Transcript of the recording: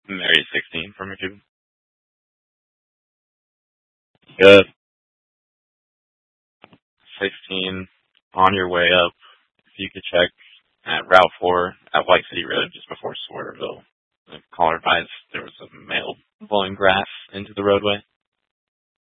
Area 16 from your tube. Good. 16 on your way up. If you could check at Route 4 at White City Road just before Swerveville. The caller advised there was a male blowing grass into the roadway.